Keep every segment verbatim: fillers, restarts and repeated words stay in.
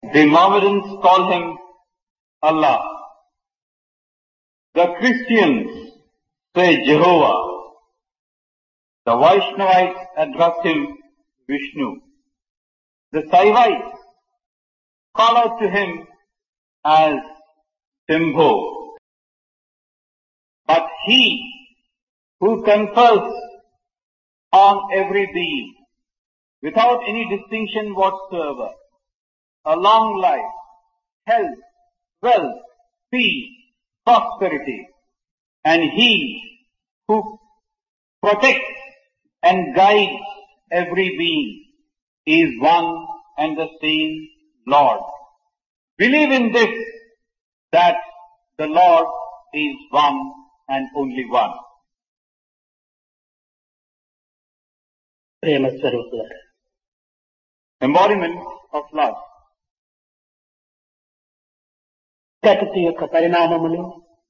The Mohammedans call him Allah. The Christians say Jehovah. The Vaishnavites address him Vishnu. The Saivites call out to him as Shambho. But he who confers on every being without any distinction whatsoever, a long life, health, wealth, peace, prosperity, and he who protects and guides every being is one and the same Lord. Believe in this, that the Lord is one and only one. ప్రేమ స్వరూపులారా, Embodiment of love. ప్రకృతి యొక్క పరిణామములు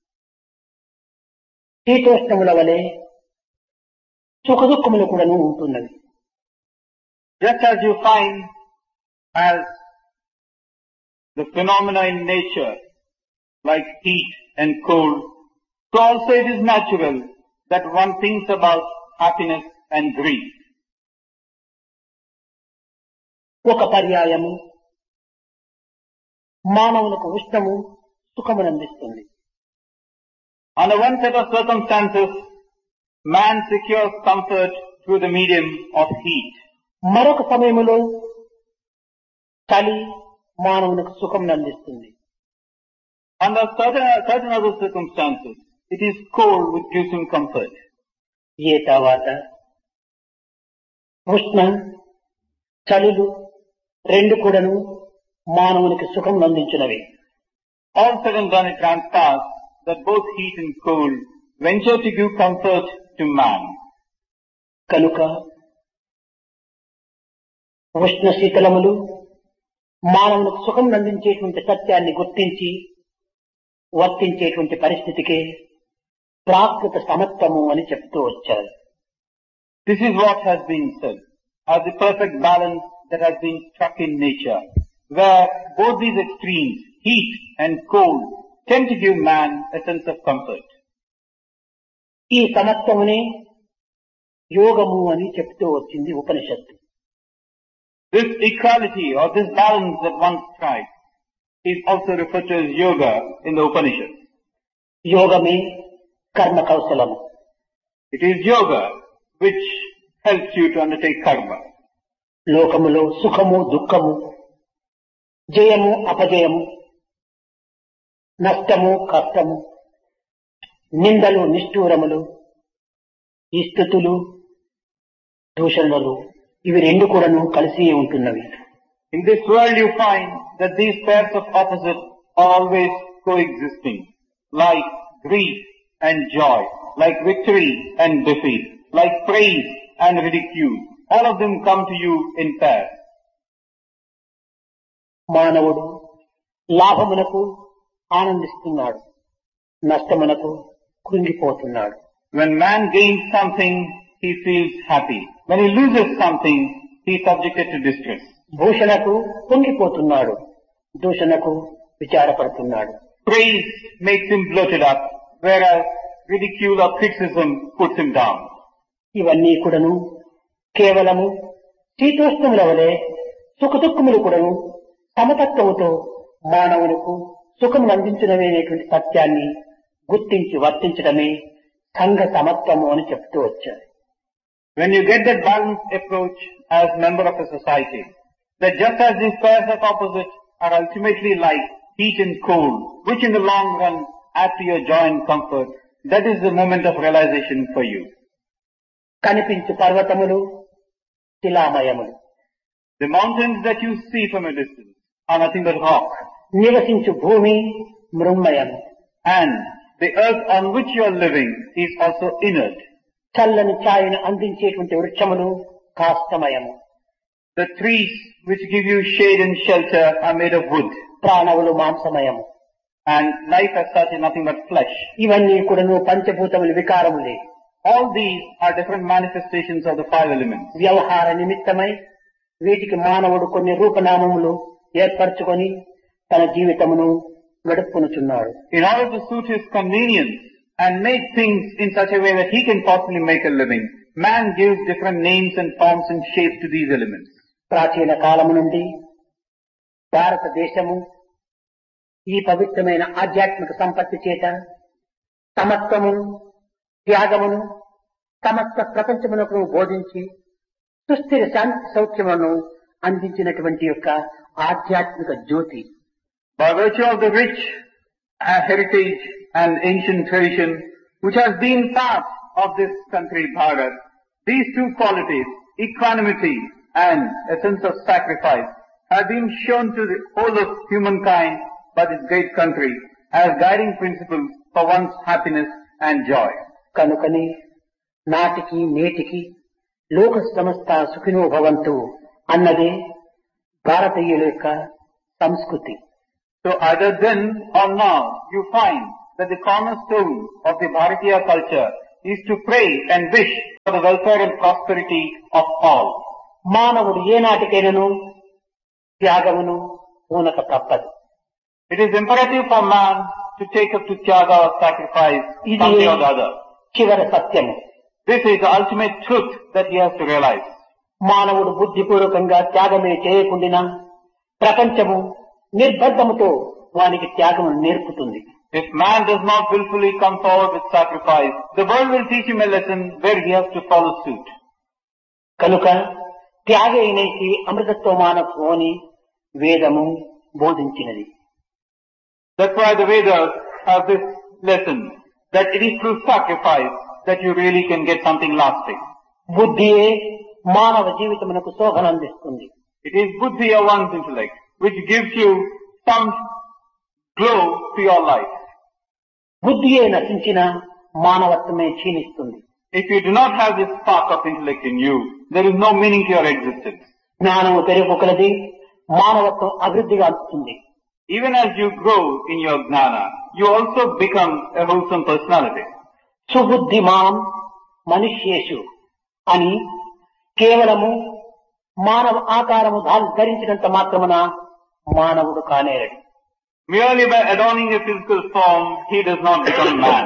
శీతోష్ణముల వలె సుఖదుఖములు కూడాను ఉంటున్నవి. Just as you find as the phenomena in nature, like heat and cold, so also it is natural that one thinks about happiness and grief. ఒక పర్యాయము మానవులకు ఉష్ణము సుఖమునందిస్తుంది. Under one set of circumstances, man secures comfort through the medium of heat. మరొక సమయములో చలి మానవునికి సుఖమునందిస్తుంది. Under certain, certain other circumstances, it is cold which gives him comfort. ఏ తర్వాత ఉష్ణ చలులు రెండు కూడాను మానవునికి సుఖం అందించినవి. All said and done, it transpires that both heat and cold venture to give comfort to man. కనుక ఉష్ణ శీతలములు మానవునికి సుఖం అందించేటువంటి సత్యాన్ని గుర్తించి వర్తించేటువంటి పరిస్థితికి ప్రాకృత సమత్వము అని చెప్తూ వచ్చారు. This is what has been said as the perfect balance that has been struck in nature, where both these extremes, heat and cold, tend to give man a sense of comfort. ఈ సమత్వమునే యోగము అని చెప్తూ వచ్చింది ఉపనిషత్తు. This equality or this balance that one strikes is also referred to as yoga in the Upanishads. యోగమే కర్మ కౌశలము. It is yoga which helps you to undertake karma. లోకములో సుఖము దుఃఖము, జయము అపజయము, నష్టము కష్టము, నిందలు నిష్ఠూరములు, ఈ స్థుతులు దూషణలు, ఇవి రెండు కూడాను కలిసి ఉంటున్నవి. In this world you find that these pairs of opposites are always coexisting, like grief and joy, like victory and defeat, like praise and ridicule. All of them come to you in pairs. మానవుడు లాభమునకు ఆనందిస్తున్నాడు, నష్టమునకు కృంగిపోతున్నాడు. When man gains something, he feels happy. When he loses something, he is subjected to distress. భూషణకు పొంగిపోతున్నాడు, దూషణకు విచారపడుతున్నాడు. Praise makes him bloated up, whereas ridicule or criticism puts him down. ఇవన్నీ కూడాను కేవలము శీతోష్ణముల వలె సుఖదుఖములు కూడాను సమతత్వముతో మానవులకు సుఖమును అందించడమేటువంటి సత్యాన్ని గుర్తించి వర్తించడమే సంఘ సమత్వము అని చెప్తూ వచ్చారు. When you get that balanced approach as member of a society, that just as these pairs of opposites are ultimately like heat and cold, which in the long run add to your joy and comfort, that is the moment of realization for you. కనిపించు పర్వతములు శిలామయములు. The mountains that you see from a distance are nothing but rock. నివసించు భూమి మృన్మయము. And the earth on which you are living is also inert. చల్లని ఛాయను అందించేటువంటి వృక్షములు కాష్టమయము. The trees which give you shade and shelter are made of wood. ప్రాణములు మాంసమయము. And life as such is nothing but flesh. ఇవన్నీ కూడాను పంచభూతములు వికారములే. All these are different manifestations of the five elements. వ్యవహార నిమిత్తమై వీటికి మానవుడు కొన్ని రూపనామములు ఏర్పరచుకొని తన జీవితమును గడుపుకొనుచున్నాడు. In order to suit his convenience and make things in such a way that he can possibly make a living, man gives different names and forms and shapes to these elements. ప్రాచీన కాలము నుండి భారతదేశము ఈ పవిత్రమైన ఆధ్యాత్మిక సంపత్తి చేత సమత్వమును త్యాగమును సమస్త ప్రపంచమునకు బోధించి సుస్థిర శాంతి సౌఖ్యమును అందించినటువంటి యొక్క ఆధ్యాత్మిక జ్యోతి. By virtue of the rich uh, heritage and ancient tradition which has been part of this country, Bharat, these two qualities, equanimity and a sense of sacrifice, have been shown to the whole of humankind by this great country as guiding principles for one's happiness and joy. కనుకని నాటికి నేటికి లోక సమస్త సుఖినో భవంతు అన్నదే భారతీయుల యొక్క సంస్కృతి. So either then or now you find that the cornerstone of the Bharatiya culture is to pray and wish for the welfare and prosperity of all. మానవుడు ఏనాటికైనను త్యాగమును పూనక తప్పదు. It is imperative for man to take up to tyaga or sacrifice something or the other. చివరి సత్యము. This is the ultimate truth that he has to realize. మానవుడు బుద్ధిపూర్వకంగా త్యాగమే చేయకుండినా ప్రపంచము నిర్బద్ధముతో వానికి త్యాగము నేర్పుతుంది. If man does not willfully come forward with sacrifice, the world will teach him a lesson where he has to follow suit. కనుక త్యాగైనైకి అమృతత్వమానత్వం అని వేదము బోధించినది. That's why the Vedas have this lesson that it is through sacrifice that you really can get something lasting. బుద్ధియే మానవ జీవితమునకు శోభనందిస్తుంది. It is buddhi or one's intellect which gives you some glow to your life. బుద్ధియే నశించిన మానవత్వమే క్షీణిస్తుంది. If you do not have this spark of intellect in you, there is no meaning to your existence. జ్ఞానము పెరుగుకొలది మానవత్వం అభివృద్ధిగా అందుతుంది. Even as you grow in your gnana, you also become a wholesome personality. సుబుద్ధిమాన్ మనుష్యేషు అని కేవలము మానవ ఆకారము ధరించినంత మాత్రమున మానవుడు కానేరడు. Merely by adorning a physical form, he does not become man.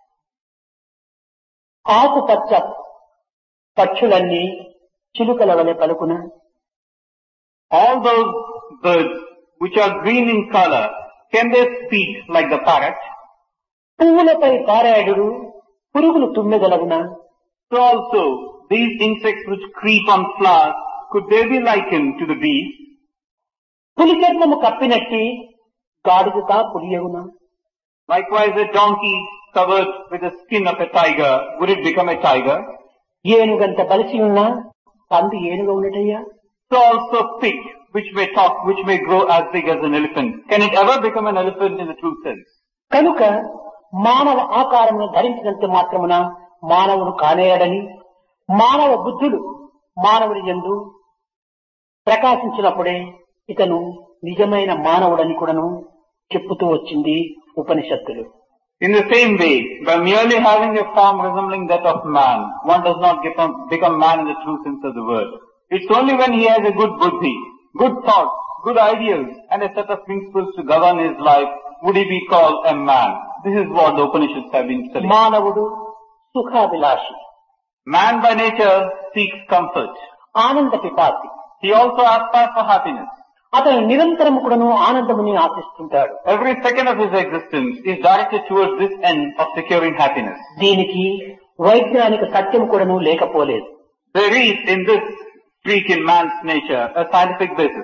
ఆకుపచ్చ పక్షులన్నీ చిలుకల వలె పలుకున. All those birds which are green in color, can they speak like the parrot? పువ్వులపై పారాయుడు పురుగులు తుమ్మెదలగున. So also, these insects which creep on flowers, could they be likened to the bees? పులి చర్మము కప్పినట్టి గాడుగుతా పులియగున. Likewise, a donkey covered with the skin of a tiger, would it become a tiger? ఏనుగంత బలిసి ఉన్నా పంది ఏనుగ ఉన్నటయ్యా. So also pig, which may talk, which may grow as big as an elephant, can it ever become an elephant in the true sense? కనుక మానవ ఆకారమును ధరించినంత మాత్రమున మానవుడు కానేయడని, మానవ బుద్ధులు మానవుడి యందు ప్రకాశించినప్పుడే ఇతను నిజమైన మానవుడని కూడాను చెప్పుతూ వచ్చింది ఉపనిషత్తులు. In the same way, by merely having a form resembling that of man, one does not become, become man in the true sense of the word. It's only when he has a good buddhi, good thoughts, good ideals, and a set of principles to govern his life, would he be called a man. This is what the Upanishads have been telling. మానవుడు సుఖాభిలాషి. Man by nature seeks comfort. ఆనంద పిపాసి. He also aspires for happiness. అతను నిరంతరము కూడాను ఆనందముని ఆశిస్తుంటాడు. Every second of his existence is directed towards this end of securing happiness. దీనికి వైజ్ఞానిక సత్యం కూడాను లేకపోలేదు. There is in this streak in man's nature a scientific basis.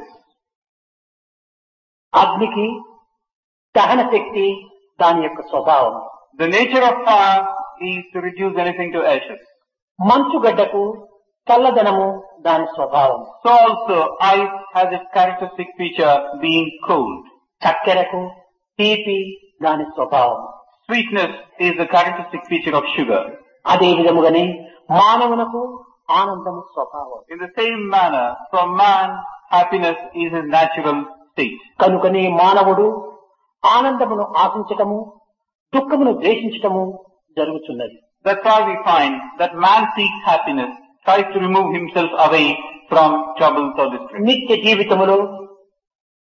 అగ్నికి దహన శక్తి దాని యొక్క స్వభావం. The nature of fire is to reduce anything to ashes. మంచుగడ్డకు చల్లదనము దాని స్వభావం. So also ice has its characteristic feature being cold. చక్కెరకు తీపి దాని స్వభావం. Sweetness is the characteristic feature of sugar. అదే విధముగానే మానవునకు ఆనందము స్వభావం. In the same manner, for man, happiness is his natural state. కనుకనే మానవుడు ఆనందమును ఆశించటము, దుఃఖమును ద్వేషించటము జరుగుతున్నది. That's why we find that man seeks happiness, tries to remove himself away from troubles or distress. నిత్య జీవితములో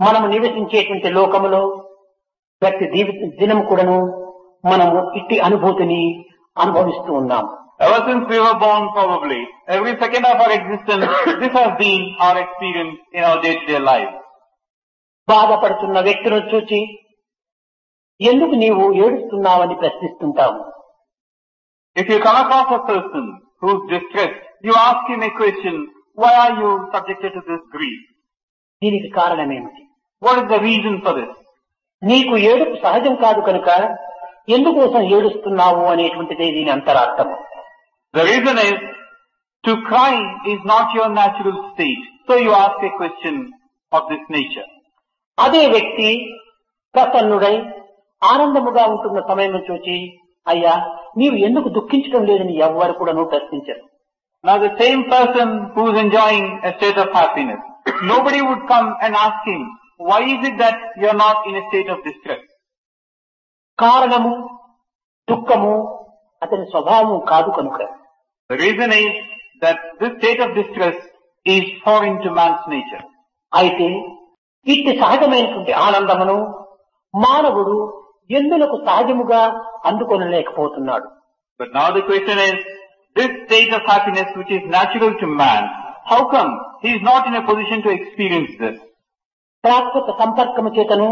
మనము నివసించేటువంటి లోకములో ప్రతి జీవిత దినం కూడాను మనము ఇట్టి అనుభూతిని అనుభవిస్తూ ఉన్నాం. Ever since we were born, probably, every second of our existence, this has been our experience in our day-to-day life. బాధపడుతున్న వ్యక్తులను చూచి ఎందుకు నీవు ఏడుస్తున్నావని ప్రశ్నిస్తుంటాము. If you come across a person who's distressed, you ask him a question, why are you subjected to this grief? దీనికి కారణమేమిటి? What is the reason for this? నీకు ఏడుపు సహజం కాదు కనుక ఎందుకోసం ఏడుస్తున్నావు అనేటువంటిదే దీని అంతరార్థము. The reason is, to cry is not your natural state. So you ask a question of this nature. అదే వ్యక్తి ప్రసన్నుడై ఆనందముగా ఉంటున్న సమయం చూచి అయ్యా నీవు ఎందుకు దుఃఖించడం లేదని ఎవ్వరు కూడా ప్రశ్నించరు. Now the same person who is enjoying a state of happiness, nobody would come and ask him, why is it that you are not in a state of distress? కారణము దుఃఖము అతని స్వభావము కాదు కనుక. The reason is that this state of distress is foreign to man's nature. అయితే ఇట్టి సహజమైనటువంటి ఆనందమును మానవుడు ఎందులకు సహజముగా అందుకొనలేకపోతున్నాడు. But now the question is, this state of happiness which is natural to man, how come he is not in a position to experience this? ప్రాకృత సంపర్కము చేతను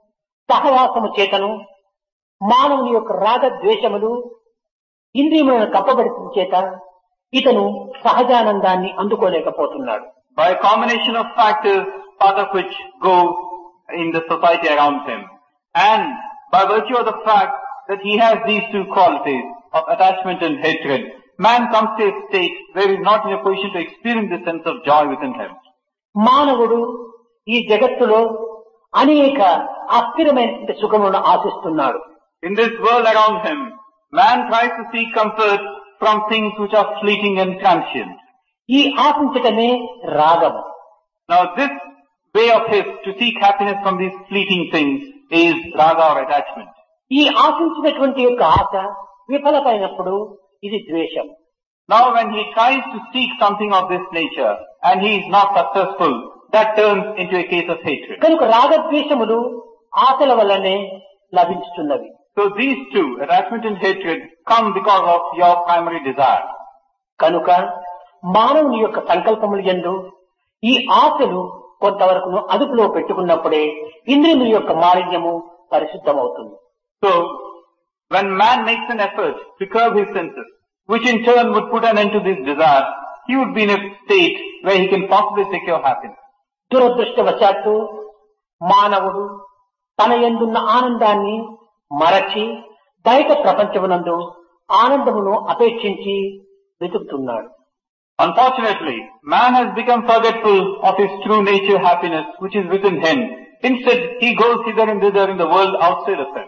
సహవాసము చేతను మానవుని యొక్క రాగ ద్వేషములు ఇంద్రియములను కప్పబడిన చేత ఇతను సహజానందాన్ని అందుకోలేకపోతున్నాడు. By a combination of factors, part of which go in the society around him, and by virtue of the fact that he has these two qualities of attachment and hatred, man comes to a state where he is not in a position to experience the sense of joy within him. మానవుడు ఈ జగత్తులో అనేక అస్థిరమైన సుఖములను ఆశిస్తున్నాడు. In this world around him, man tries to seek comfort from things which are fleeting and transient. ఈ ఆశించటమే రాగము. Now this way of his to seek happiness from these fleeting things is raga or attachment. ఈ ఆశించినటువంటి యొక్క ఆశ విఫలమైనప్పుడు ఇది ద్వేషం. Now when he tries to seek something of this nature and he is not successful, that turns into a case of hatred. కనుక రాగద్వేషములు ఆశల వల్లనే లభించుతున్నవి. So these two, attachment and hatred, come because of your primary desire. కనుక మానవుని యొక్క సంకల్పములు యందు ఈ ఆశలు కొంతవరకు అదుపులో పెట్టుకున్నప్పుడే ఇంద్రియముల యొక్క మాలిన్యము పరిశుద్ధమవుతుంది. So when man makes an effort to curb his senses, which in turn would put an end to this desire, he would be in a state where he can possibly secure happiness. దురదృష్టవశాత్తు మానవుడు తన యందున్న ఆనందాన్ని మరచి బయట ప్రపంచమునందు ఆనందమును అపేక్షించి వెతుకుతున్నాడు. Unfortunately, man has become forgetful of his true nature happiness which is within him. Instead, he goes hither and thither in the world outside of him.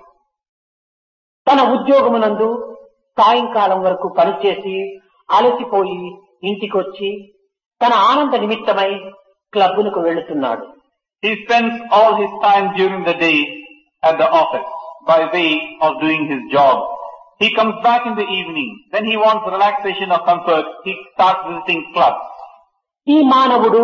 తన ఉద్యోగమునందు సాయంకాలం వరకు పనిచేసి అలసిపోయి ఇంటికొచ్చి తన ఆనంద నిమిత్తమై క్లబ్బులకు వెళుతున్నాడు. He spends all his time during the day at the office by way of doing his job. He comes back in the evening. Then he wants relaxation or comfort. He starts visiting clubs. ఈ మానవుడు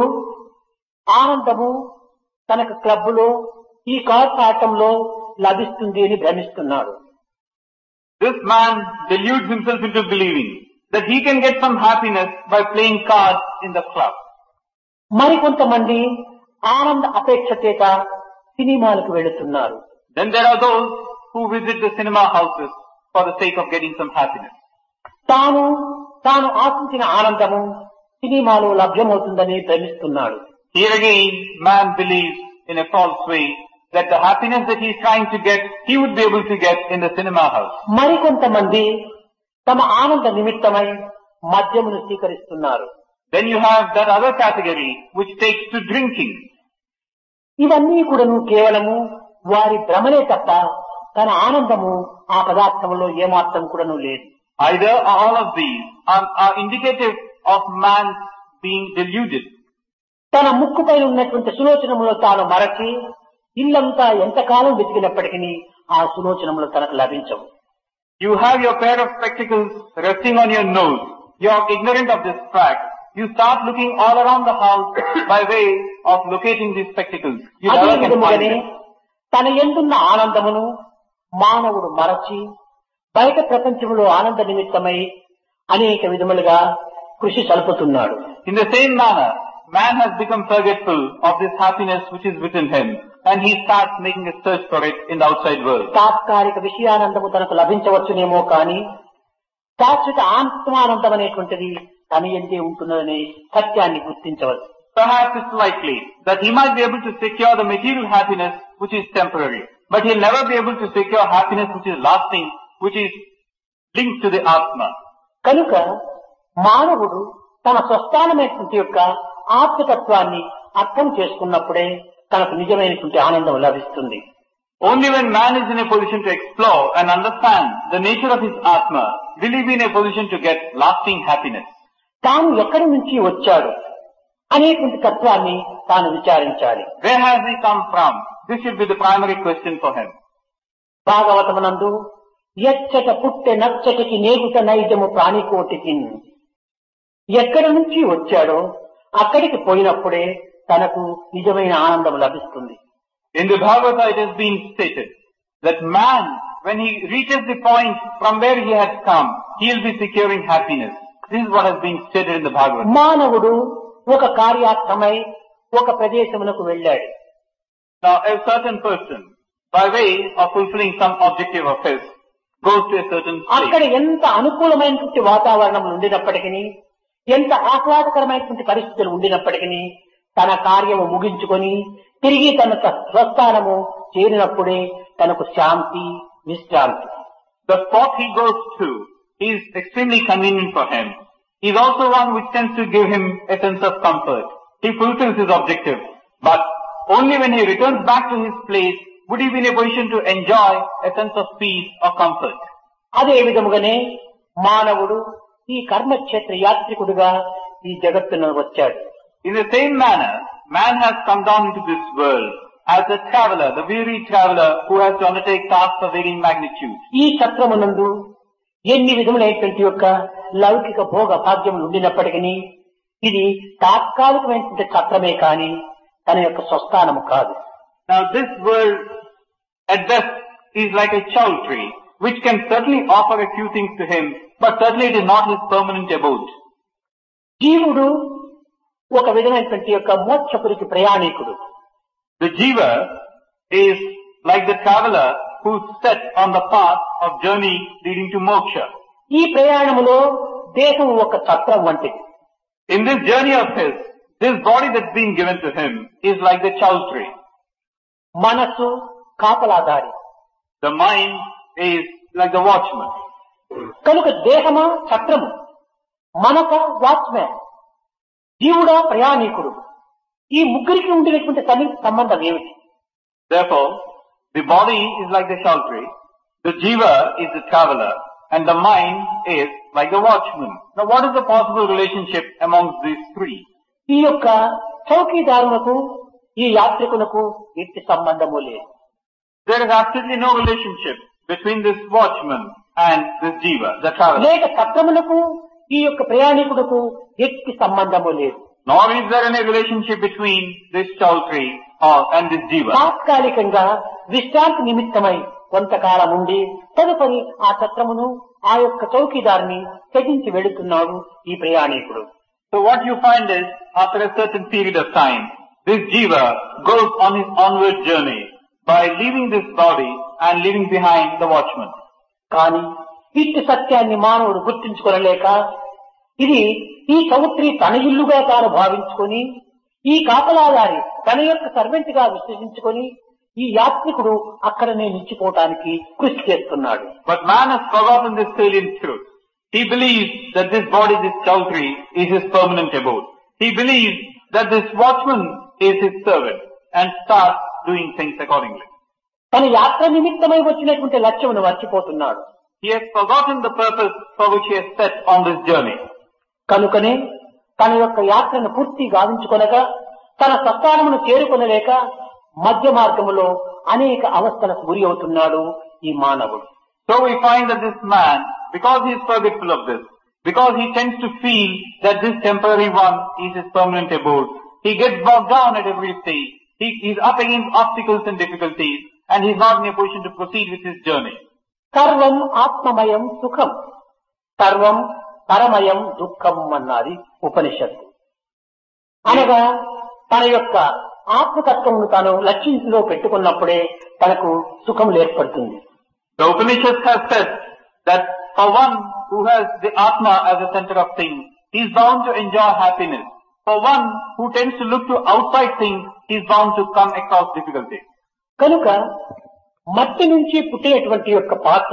ఆనందము తనకు క్లబ్బులో ఈ cards ఆటంలో లభిస్తుంది అని భ్రమిస్తున్నాడు. This man deludes himself into believing that he can get some happiness by playing cards in the club. మరికొంతమంది ఆనంద అపేక్ష చేత సినిమాలకు వెళుతున్నారు. Then there are those who visit the cinema houses for the sake of getting some happiness. తాను తాను ఆశించిన ఆనందము సినిమాలో లభ్యమవుతుందని భ్రమిస్తున్నాడు. Here again, man believes in a false way that the happiness that he is trying to get, he would be able to get in the cinema house. మరికొంతమంది తమ ఆనంద నిమిత్తమై మద్యమును స్వీకరిస్తున్నారు. Then you have that other category which takes to drinking. ఇవన్నీ కూడాను కేవలము వారి భ్రమలే తప్ప తన ఆనందము ఆ పదార్థంలో ఏమాత్రం కూడాను లేదు. Either or all of these are, are indicative of man being deluded. తన ముక్కుపై ఉన్నటువంటి సులోచనములో తాను మరచి ఇల్లంతా ఎంతకాలం వెతికినప్పటికీ ఆ సులోచనములు తనకు లభించవు. You have your pair of spectacles resting on your nose. You are ignorant of this fact. You start looking all around the house by way of locating these spectacles. You అదే never can find విధముగానే them. తన యందున్న ఆనందమును మానవుడు మరచి బయట ప్రపంచంలో ఆనంద నిమిత్తమై అనేక విధములుగా కృషి సల్పుతున్నాడు. In the same manner, man has become forgetful of this happiness which is within him, and he starts making a search for it in the outside world. తాత్కాలిక విషయానందము తనకు లభించవచ్చునేమో కానీ శాశ్వత ఆత్మానందం అనేటువంటిది తన యందే ఉంటున్నదనే సత్యాన్ని గుర్తించవచ్చు. Perhaps it's likely that he might be able to secure the material happiness which is temporary, but he'll never be able to secure happiness which is lasting, which is linked to the Atma. కనుక మానవుడు తన స్వస్థానమైనటువంటి యొక్క ఆత్మతత్వాన్ని అర్థం చేసుకున్నప్పుడే తనకు నిజమైనటువంటి ఆనందం లభిస్తుంది. Only when man is in a position to explore and understand the nature of his Atma will he be in a position to get lasting happiness. తాను ఎక్కడి నుంచి వచ్చాడు అనేటువంటి తత్వాన్ని తాను విచారించాలి. Where has he come from? This should be the primary question for him. భాగవతమునందు ఎచ్చట పుట్టె నచ్చటికి నేగుట నైజము ప్రాణికోటికి, ఎక్కడి నుంచి వచ్చాడో అక్కడికి పోయినప్పుడే తనకు నిజమైన ఆనందం లభిస్తుంది. In the Bhagavata it has been stated that man, when he reaches the point from where he has come, he will be securing happiness. This is what has been stated in the Bhagavata. మానవుడు ఒక కార్యార్థమై ఒక ప్రదేశమునకు వెళ్ళాడు. Now a certain person, by way of fulfilling some objective of his, goes to a certain అక్కడ place. ఎంత అనుకూలమైనటువంటి వాతావరణం ఉండినప్పటికీ, ఎంత ఆహ్లాదకరమైనటువంటి పరిస్థితులు ఉండినప్పటికీ తన కార్యము ముగించుకొని తిరిగి తన స్వస్థానము చేరినప్పుడే తనకు శాంతి, విశ్రాంతి. The spot he goes to is extremely convenient for him. He is also one which tends to give him a sense of comfort. He fulfills his objective. But only when he returns back to his place would he be in a position to enjoy a sense of peace or comfort. అదే విధముగానే మానవుడు ఈ కర్మక్షేత్ర యాత్రికుడుగా ఈ జగత్తును వచ్చాడు. In the same manner, man has come down into this world as a traveler, the weary traveler who has to undertake tasks of varying magnitude. ఈ చక్రమునందు ఎన్ని విధములైనటువంటి యొక్క లౌకిక భోగ భాగ్యములు ఉండినప్పటికీ ఇది తాత్కాలికమైనటువంటి చక్రమే కాని తన యొక్క స్వస్థానము కాదు. Now this world at best is like a chow tree, which can certainly offer a few things to him, but certainly it is not his permanent abode. జీవుడు ఒక విధమైనటువంటి యొక్క మోక్షపురికి ప్రయాణికుడు. The jiva is like the traveler who is set on the path of journey leading to moksha. ఈ ప్రయాణములో దేహం ఒక చక్రం వంటిది. In this journey of his, this body that's been given to him is like the chow tree. మనస్సు కాపలాదారి. The mind is like the watchman. కనుక దేహమా చక్రము, మనస watchman, జీవుడా ప్రయాణికుడు. ఈ ముగ్గురికి ఉండినటువంటి సన్నిహిత సంబంధం ఏమిటి? Therefore, the body is like the chow tree, the jiva is the traveler, and the mind is like the watchman. Now what is the possible relationship amongst these three? ఈ యొక్క చౌకీదారునకు ఈ యాత్రికునకు ఎట్టి సంబంధము లేదు. There is absolutely no relationship between this watchman and this jiva, the traveler. లేక చక్రమునకు ఈ యొక్క ప్రయాణికుడుకు ఎట్టి సంబంధము లేదు. Nor is there any relationship between this chow tree or and this jiva. తాత్కాలికంగా విశ్రాంతి నిమిత్తమై కొంతకాలం ఉండి తదుపరి ఆ చక్రమును ఆ యొక్క చౌకీదారిని త్యజించి వెళుతున్నాడు ఈ ప్రయాణికుడు. So what you find is, after a certain period of time, this jiva goes on his onward journey by leaving this body and leaving behind the watchman. కానీ ఇట్టి సత్యాన్ని మానవుడు గుర్తించుకొనలేక ఇది ఈ చౌత్రి తన ఇల్లుగా తాను భావించుకొని ఈ కాపలాదారి తన యొక్క సర్వెంట్ గా విశ్వసించుకొని ఈ యాత్రికుడు అక్కడనే నిలిచిపోవటానికి కృషి చేస్తున్నాడు. But man has forgotten this salient truth. He believes that this body, this chow tree, is his permanent abode. He believes that this watchman is his servant and starts doing things accordingly. తన యాత్ర నిమిత్తమై వచ్చినటువంటి లక్ష్యమును మర్చిపోతున్నాడు. He has forgotten the purpose for which he has set on this journey. కనుకనే తన యొక్క యాత్రను పూర్తి గావించుకొనక తన స్వస్థానమును చేరుకొనలేక మధ్య మార్గములో అనేక అవస్థలకు గురి అవుతున్నాడు ఈ మానవుడు. So we find that this man, because he is forgetful of this, Because he tends to feel that this temporary one is his permanent abode. He gets bogged down at every stage. He is up against obstacles and difficulties, and he is not in a position to proceed with his journey. సర్వం ఆత్మమయం సుఖం, సర్వం పరమయం దుఃఖం అన్నది ఉపనిషత్తు. అనగా తన యొక్క ఆత్మతత్వమును తాను లక్ష్యంలో పెట్టుకున్నప్పుడే తనకు సుఖం ఏర్పడుతుంది. The Upanishads have said that for one who has the Atma as a center of things, he is bound to enjoy happiness. For one who tends to look to outside things, he is bound to come across difficulties. కనుక మట్టి నుంచి పుట్టినటువంటి యొక్క పాత్ర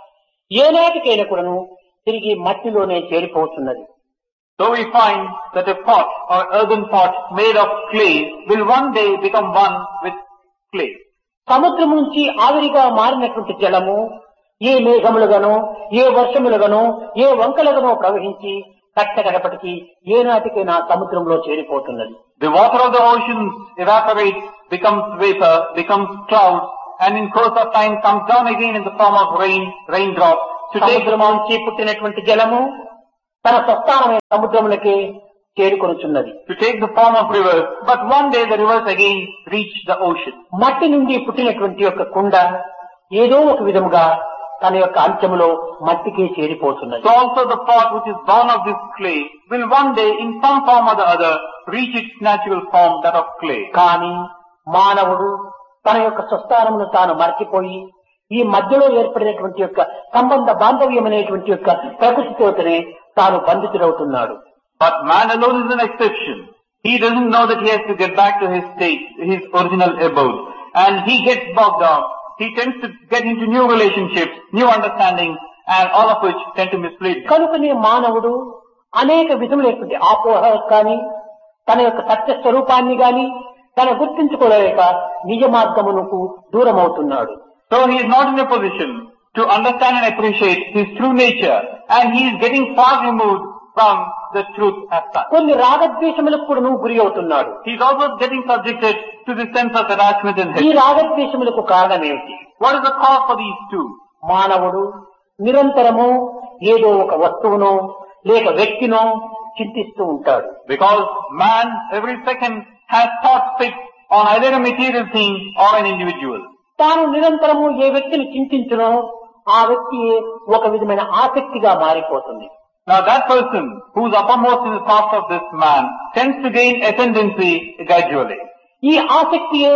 ఏనాటికైనా కూడాను తిరిగి మట్టిలోనే చేరిపోతున్నది. So we find that a pot or earthen pot made of clay will one day become one with clay. సముద్రం నుంచి ఆవిరిగా మారినటువంటి జలము ఏ మేఘములుగానో ఏ వర్షములుగానో ఏ వంకలుగానో ప్రవహించి కట్టగడపటికి ఏనాటికైనా సముద్రంలో చేరిపోతున్నది. The water of the oceans evaporates, becomes vapor, becomes clouds, and in course of time comes down again in the form of rain, raindrops. సముద్రం నుంచి పుట్టినటువంటి జలము తన స్వస్థానమైన సముద్రములకే చేరుకొనుచున్నది. To take the form of rivers, but one day the rivers again reach the ocean. మట్టి నుండి పుట్టినటువంటి యొక్క కుండ ఏదో ఒక విధముగా తన యొక్క అంత్యములో మట్టికే చేరిపోతున్నది. So also the pot which is born of this clay will one day in some form or the other reach its natural form, that of clay. కానీ మానవుడు తన యొక్క స్వస్థానమును తాను మర్చిపోయి ఈ మధ్యలో ఏర్పడినటువంటి యొక్క సంబంధ బాంధవ్యం అనేటువంటి యొక్క ప్రకృతితోనే తాను బంధితుడవుతున్నాడు. But man alone is an exception. He doesn't know that he has to get back to his state, his original abode. And he gets bogged down. He tends to get into new relationships, new understandings, and all of which tend to mislead him. కనుకనే మానవుడు అనేక విధములైనటువంటి ఆపోహ కానీ తన యొక్క సత్య స్వరూపాన్ని గాని తన గుర్తించుకోలేక నిజ మార్గమునకు దూరమవుతున్నాడు. So he is not in a position to understand and appreciate his true nature, and he is getting far removed from the truth as such. కొన్ని రాగద్వేషములకు కూడా గురి అవుతున్నాడు. He is also getting subjected to the sense of attachment and ఈ hatred. రాగద్వేషములకు కారణం ఏమిటి? What is the cause for these two? మానవుడు నిరంతరము ఏదో ఒక వస్తువునో లేక వ్యక్తినో చింతిస్తూ ఉంటాడు. Because man every second has thoughts fixed on either a material thing or an individual. తాను నిరంతరము ఏ వ్యక్తిని చింతించునో ఆ వ్యక్తి ఒక విధమైన ఆసక్తిగా మారిపోతుంది. Now that person who is uppermost in the thoughts of this man tends to gain ascendancy gradually. ఈ ఆసక్తియే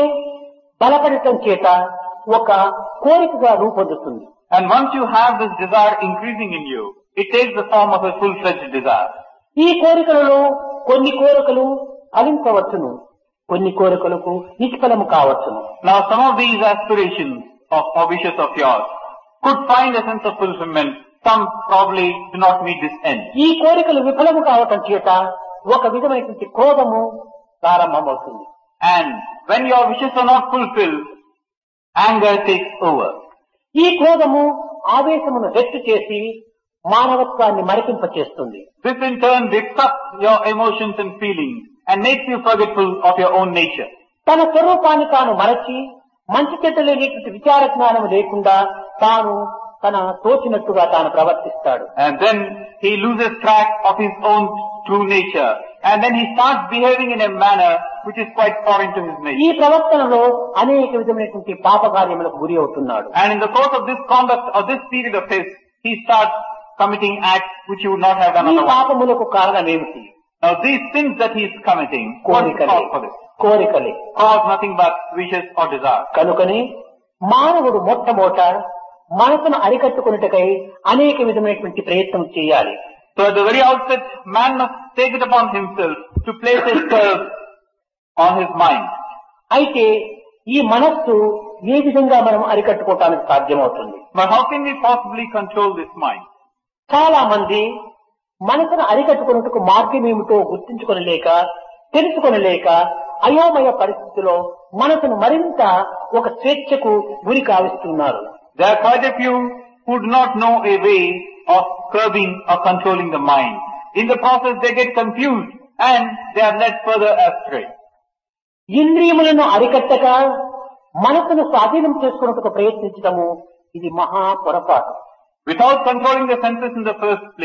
బలపడటం చేత ఒక కోరికగా రూపొందుతుంది. And once you have this desire increasing in you, it takes the form of a full-fledged desire. ఈ కోరికలలో కొన్ని కోరికలు ఫలించవచ్చును, కొన్ని కోరికలకు నిష్ఫలము కావచ్చును. Now some of these aspirations of or wishes of yours could find a sense of fulfillment. Some probably do not meet this end. ఈ కోరికలు విఫలము కావటం చేత ఒక విధమైనటువంటి క్రోధము ప్రారంభమవుతుంది. And when your wishes are not fulfilled, anger takes over. ఈ క్రోధము ఆవేశమును హెచ్చు చేసి మానవత్వాన్ని మరిపింపచేస్తుంది. This in turn lifts up your emotions and feelings and makes you forgetful of your own nature. తన స్వరూపాన్ని తాను మరచి మంచి చెడ్డలేనటువంటి విచార జ్ఞానం లేకుండా తాను తన తోచినట్టుగా తాను ప్రవర్తిస్తాడు. And then he loses track of his own true nature. And then he starts behaving in a manner which is quite foreign to his ఈ nature. ప్రవర్తనలో అనేక విధమైనటువంటి పాప కార్యములకు గురి అవుతున్నాడు. And in the course of this conduct or this period of his, he starts committing acts which he would not have done ఈ otherwise. పాపములకు కారణం ఏమిటి? Now these sins that he is committing, what is కోరికలే cause for this? కోరికలే Cause nothing but wishes or desires. కనుకనే మానవుడు మొట్టమొదట మనసును అరికట్టుకున్నట్టుకై అనేక విధమైనటువంటి ప్రయత్నం చేయాలి. So at the very outset, man must take it upon himself to place a curb on his mind. అయితే ఈ మనస్సు ఏ విధంగా మనం అరికట్టుకోవటానికి సాధ్యమవుతుంది? But how can we possibly control this mind? చాలా మంది మనసును అరికట్టుకున్నట్టుకు మార్గం ఏమిటో గుర్తించుకొనలేక తెలుసుకొనలేక అయోమయ పరిస్థితిలో మనసును మరింత ఒక స్వేచ్ఛకు గురి కావిస్తున్నారు. There are quite a few who do not know a way of curbing or controlling the mind. In the process they get confused and they are led further astray. ఇంద్రియములను అరికట్టక మనసును స్వాధీనం చేసుకున్నట్టుకు ప్రయత్నించడము ఇది మహా పొరపాటు. Without controlling the senses in the first place,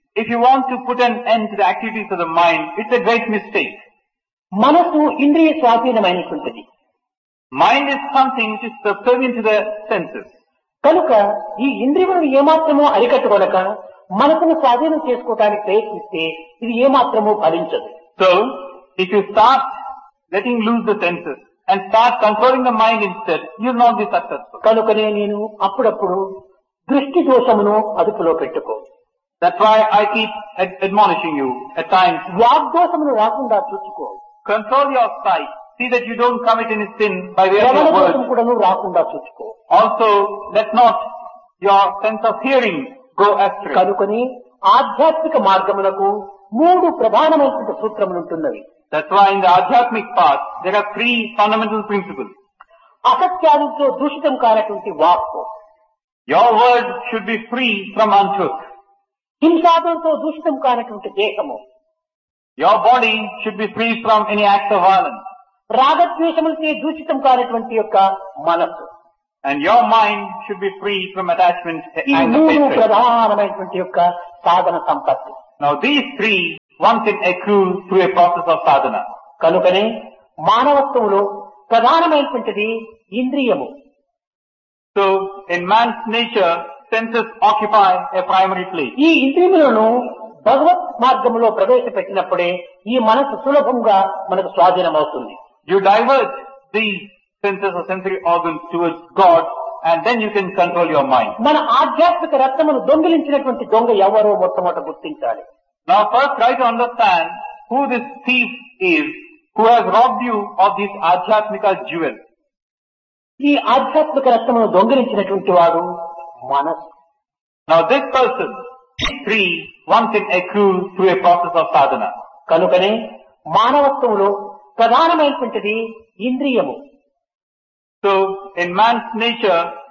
If you want to put an end to the activities of the mind, it's a great mistake. మనసు ఇంద్రియ స్వాధీనమైనటువంటిది. Mind is something which is subservient to the senses. కనుక ఈ ఇంద్రియములను ఏమాత్రమూ అరికట్టుకొనక మనసును స్వాధీనం చేసుకోవడానికి ప్రయత్నిస్తే ఇది ఏమాత్రమూ ఫలించదు. So, if you start letting loose the senses and start controlling the mind instead, you will not be successful. కనుకనే నేను అప్పుడప్పుడు దృష్టి దోషమును అదుపులో పెట్టుకో. That's why I keep ad- admonishing you at times. వాగ్దోషమును రాకుండా చూసుకో. Control your sight. See that you don't commit any sin by way of శ్రవణ your దోషం words. కూడాను రాకుండా చూసుకో. Also, let not your sense of hearing go astray. కనుకొని ఆధ్యాత్మిక మార్గములకు మూడు ప్రధానమైనటువంటి సూత్రములు ఉంటున్నవి. That's why in the Adhyatmic path, there are three fundamental principles. అసత్యాలతో దూషితం కానటువంటి వాక్కు, Your word should be free from untruth. హింసాదంతో దూషితం కానటువంటి దేహము, Your body should be free from any acts of violence. రాగద్వేషములతో దూషితం కానటువంటి యొక్క మనస్సు. And your mind should be free from attachment ఈ and మూడు hatred. ప్రధానమైనటువంటి యొక్క సాధన సంపత్తి. Now these three, one can accrue through a process of sadhana. కనుకనే మానవత్వంలో ప్రధానమైనటువంటిది ఇంద్రియము. So in man's nature, senses occupy a primary place. ఈ ఇంద్రియములను భగవత్ మార్గంలో ప్రవేశపెట్టినప్పుడే ఈ మనసు సులభంగా మనకు స్వాధీనమవుతుంది. You divert these senses or sensory organs towards God, and then you can control your mind. మన ఆధ్యాత్మిక రత్నమును దొంగిలించినటువంటి దొంగ ఎవరో మొట్టమొదట గుర్తించాలి. Now first try to understand who this thief is who has robbed you of this Adhyatmika jewel. ఈ ఆధ్యాత్మిక రత్నమును దొంగిలించినటువంటి వాడు మనసు. Now this person, these three, one can accrue through a process of sadhana. కనుకనే మానవత్వంలో ప్రధానమైనటువంటిది ఇంద్రియము. So in man's nature,